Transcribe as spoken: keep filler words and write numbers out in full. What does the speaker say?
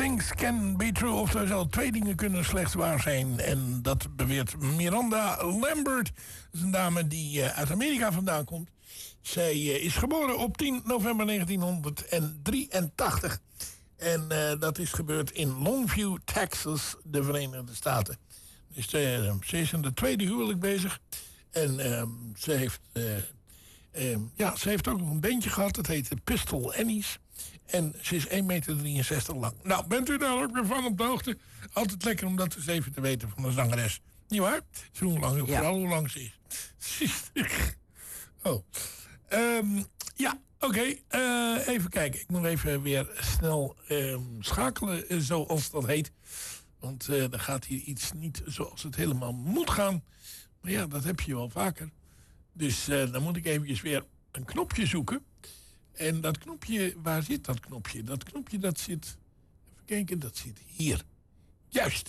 things can be true. Oftewel, twee dingen kunnen slechts waar zijn. En dat beweert Miranda Lambert. Dat is een dame die uh, uit Amerika vandaan komt. Zij uh, is geboren op tien november negentienhonderddrieëntachtig. En uh, dat is gebeurd in Longview, Texas, de Verenigde Staten. Dus uh, ze is in de tweede huwelijk bezig. En uh, ze heeft... Uh, uh, ja, ze heeft ook nog een bandje gehad. Dat heet de Pistol Annies. En ze is één meter drieënzestig lang. Nou, bent u daar ook weer van op de hoogte? Altijd lekker om dat eens even te weten van de zangeres. Niet waar? Zo hoe lang, ja. Vooral hoe lang ze is. oh. Um, ja, oké. Okay. Uh, even kijken. Ik moet even weer snel um, schakelen, uh, zoals dat heet. Want uh, dan gaat hier iets niet zoals het helemaal moet gaan. Maar ja, dat heb je wel vaker. Dus uh, dan moet ik eventjes weer een knopje zoeken. En dat knopje, waar zit dat knopje? Dat knopje dat zit, even kijken, dat zit hier. Juist.